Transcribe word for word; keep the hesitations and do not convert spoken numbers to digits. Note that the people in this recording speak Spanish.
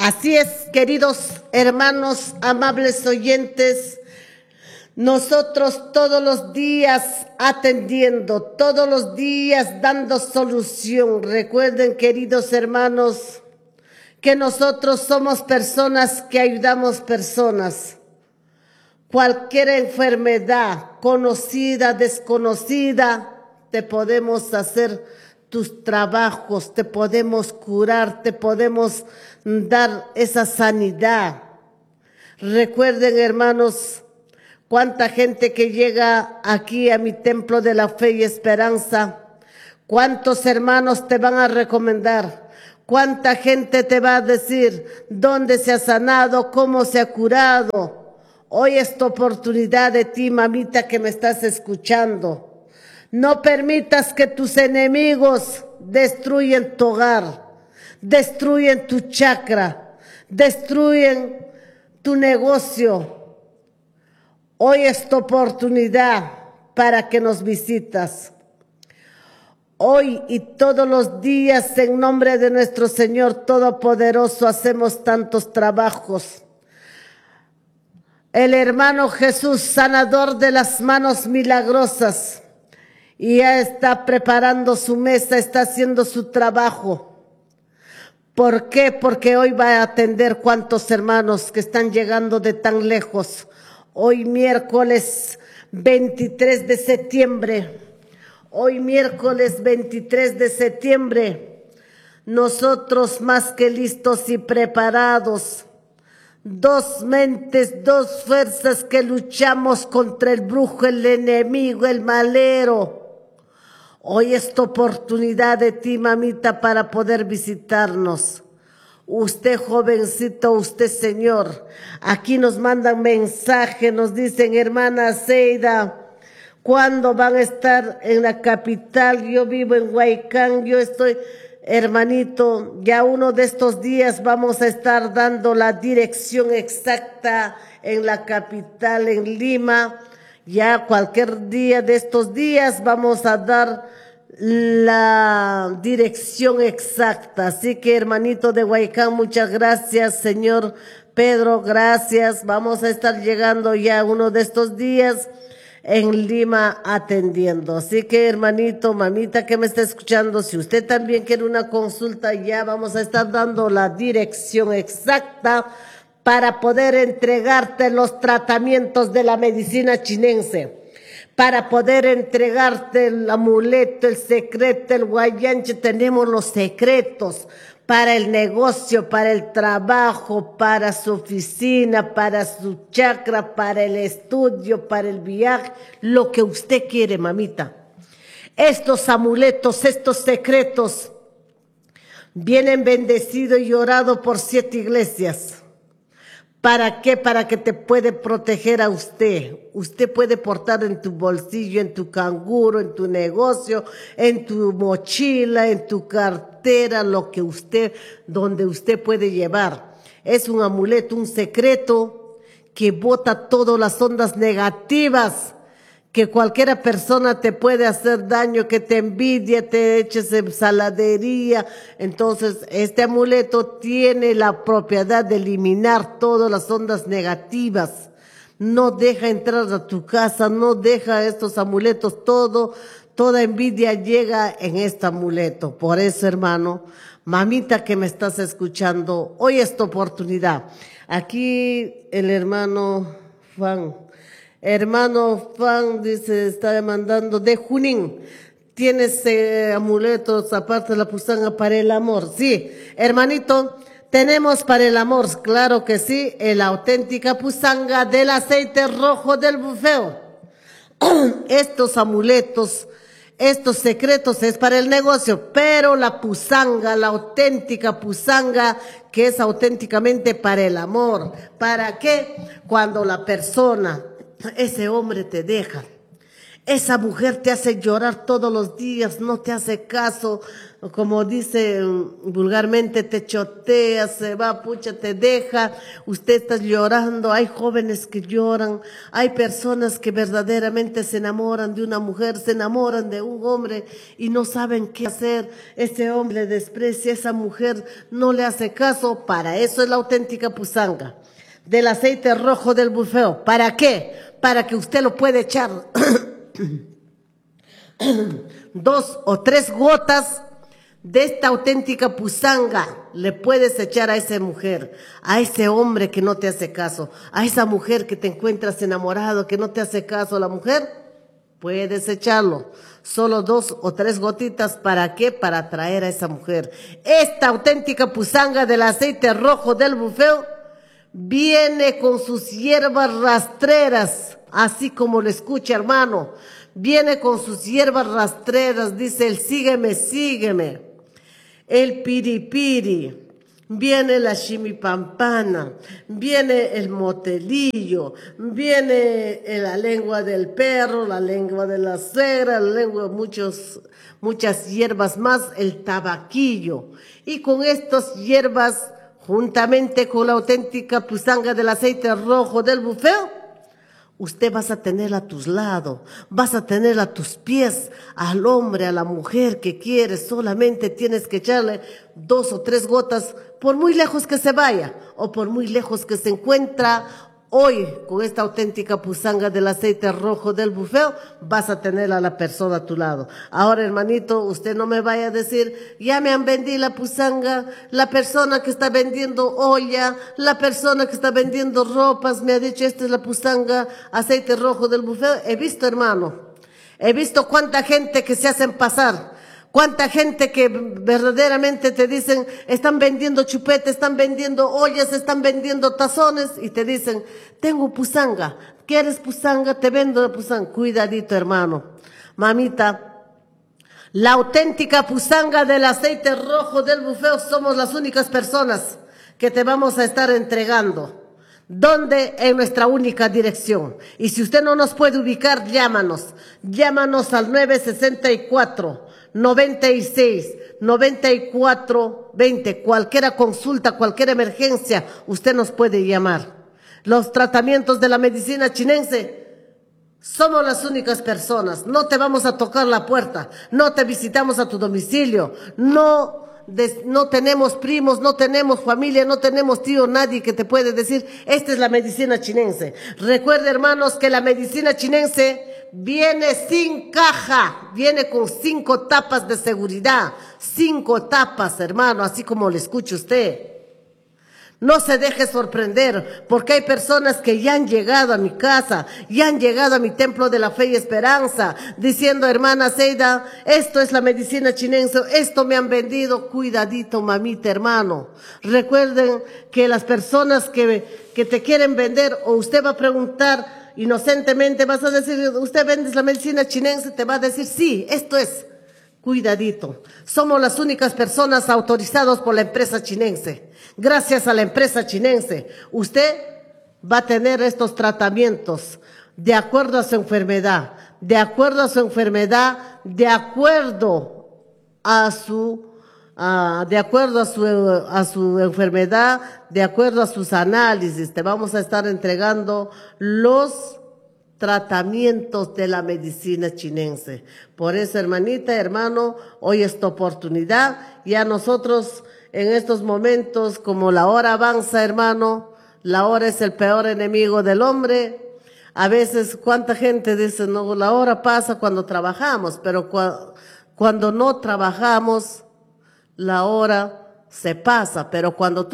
Así es, queridos hermanos, amables oyentes, nosotros todos los días atendiendo, todos los días dando solución. Recuerden, queridos hermanos, que nosotros somos personas que ayudamos personas. Cualquier enfermedad, conocida, desconocida, te podemos hacer tus trabajos, te podemos curar, te podemos dar esa sanidad. Recuerden, hermanos, cuánta gente que llega aquí a mi templo de la fe y esperanza, cuántos hermanos te van a recomendar, cuánta gente te va a decir dónde se ha sanado, cómo se ha curado. Hoy es tu oportunidad de ti, mamita, que me estás escuchando. No permitas que tus enemigos destruyan tu hogar, destruyen tu chakra, destruyen tu negocio. Hoy es tu oportunidad para que nos visitas. Hoy y todos los días, en nombre de nuestro Señor Todopoderoso, hacemos tantos trabajos. El hermano Jesús, sanador de las manos milagrosas, y ya está preparando su mesa, está haciendo su trabajo. ¿Por qué? Porque hoy va a atender cuantos hermanos que están llegando de tan lejos. Hoy miércoles veintitrés de septiembre, hoy miércoles veintitrés de septiembre, nosotros más que listos y preparados, dos mentes, dos fuerzas que luchamos contra el brujo, el enemigo, el malero. Hoy es tu oportunidad de ti, mamita, para poder visitarnos. Usted, jovencito, usted, señor. Aquí nos mandan mensaje, nos dicen, hermana Seida, ¿cuándo van a estar en la capital? Yo vivo en Huaycán, yo estoy... Hermanito, ya uno de estos días vamos a estar dando la dirección exacta en la capital, en Lima. Ya cualquier día de estos días vamos a dar la dirección exacta. Así que, hermanito de Huaycán, muchas gracias, señor Pedro, gracias. Vamos a estar llegando ya uno de estos días en Lima atendiendo. Así que, hermanito, mamita que me está escuchando, si usted también quiere una consulta, ya vamos a estar dando la dirección exacta para poder entregarte los tratamientos de la medicina chinense, para poder entregarte el amuleto, el secreto, el guayanche. Tenemos los secretos para el negocio, para el trabajo, para su oficina, para su chakra, para el estudio, para el viaje, lo que usted quiere, mamita. Estos amuletos, estos secretos, vienen bendecidos y orados por siete iglesias. ¿Para qué? Para que te puede proteger a usted. Usted puede portar en tu bolsillo, en tu canguro, en tu negocio, en tu mochila, en tu cartera, lo que usted, donde usted puede llevar. Es un amuleto, un secreto que bota todas las ondas negativas, que cualquier persona te puede hacer daño, que te envidia, te eches en saladería. Entonces, este amuleto tiene la propiedad de eliminar todas las ondas negativas. No deja entrar a tu casa, no deja estos amuletos, todo, toda envidia llega en este amuleto. Por eso, hermano, mamita que me estás escuchando, hoy es tu oportunidad. Aquí el hermano Juan. Hermano Fan dice, está demandando de Junín. ¿Tienes eh, amuletos aparte de la pusanga para el amor? Sí, hermanito, tenemos para el amor, claro que sí, la auténtica pusanga del aceite rojo del bufeo. Estos amuletos, estos secretos es para el negocio, pero la pusanga, la auténtica pusanga, que es auténticamente para el amor. ¿Para qué? Cuando la persona, ese hombre te deja, Esa mujer te hace llorar todos los días, no te hace caso, como dice vulgarmente, te chotea, se va, pucha, te deja, usted está llorando. Hay jóvenes que lloran, hay personas que verdaderamente se enamoran de una mujer, se enamoran de un hombre y no saben qué hacer. Ese hombre le desprecia, esa mujer no le hace caso. Para eso es la auténtica pusanga del aceite rojo del bufeo. ¿Para qué? Para que usted lo pueda echar dos o tres gotas de esta auténtica pusanga, le puedes echar a esa mujer, a ese hombre que no te hace caso, a esa mujer que te encuentras enamorado, que no te hace caso. La mujer, puedes echarlo, solo dos o tres gotitas. ¿Para qué? Para atraer a esa mujer. Esta auténtica pusanga del aceite rojo del bufeo viene con sus hierbas rastreras, así como lo escucha, hermano. Viene con sus hierbas rastreras, dice el sígueme, sígueme, el piripiri, viene la chimipampana, viene el motelillo, viene la lengua del perro, la lengua de la suegra, la lengua de muchos, muchas hierbas más, el tabaquillo. Y con estas hierbas, juntamente con la auténtica pusanga del aceite rojo del bufeo, usted vas a tener a tus lados, vas a tener a tus pies al hombre, a la mujer que quieres. Solamente tienes que echarle dos o tres gotas, por muy lejos que se vaya o por muy lejos que se encuentra. Hoy, con esta auténtica pusanga del aceite rojo del bufeo, vas a tener a la persona a tu lado. Ahora, hermanito, usted no me vaya a decir, ya me han vendido la pusanga, la persona que está vendiendo olla, la persona que está vendiendo ropas, me ha dicho, esta es la pusanga, aceite rojo del bufeo. He visto, hermano, he visto cuánta gente que se hacen pasar. Cuánta gente que verdaderamente te dicen, están vendiendo chupete, están vendiendo ollas, están vendiendo tazones, y te dicen, tengo pusanga, ¿quieres pusanga? Te vendo la pusanga. Cuidadito, hermano. Mamita, la auténtica pusanga del aceite rojo del bufeo somos las únicas personas que te vamos a estar entregando. ¿Dónde? En nuestra única dirección. Y si usted no nos puede ubicar, llámanos. Llámanos al nueve sesenta y cuatro, noventa y seis, noventa y cuatro, veinte. Cualquier consulta, cualquier emergencia, usted nos puede llamar. Los tratamientos de la medicina chinense, somos las únicas personas. No te vamos a tocar la puerta, no te visitamos a tu domicilio, no... De, no tenemos primos, no tenemos familia, no tenemos tío, nadie que te puede decir, esta es la medicina chinense. Recuerde, hermanos, que la medicina chinense viene sin caja, viene con cinco tapas de seguridad, cinco tapas, hermano, así como le escucha usted. No se deje sorprender, porque hay personas que ya han llegado a mi casa, ya han llegado a mi templo de la fe y esperanza, diciendo, hermana Seida, esto es la medicina chinense, esto me han vendido. Cuidadito, mamita, hermano. Recuerden que las personas que, que te quieren vender, o usted va a preguntar inocentemente, vas a decir, ¿usted vende la medicina chinense? Te va a decir, sí, esto es. Cuidadito, somos las únicas personas autorizadas por la empresa chinense. Gracias a la empresa chinense, usted va a tener estos tratamientos de acuerdo a su enfermedad, de acuerdo a su enfermedad, de acuerdo a su, uh, de acuerdo a su, a su enfermedad, de acuerdo a sus análisis. Te vamos a estar entregando los tratamientos de la medicina chinense. Por eso, hermanita, hermano, hoy es tu oportunidad. Ya nosotros en estos momentos, como la hora avanza, hermano, la hora es el peor enemigo del hombre. A veces, cuánta gente dice, no, la hora pasa cuando trabajamos, pero cu- cuando no trabajamos, la hora se pasa. Pero cuando tú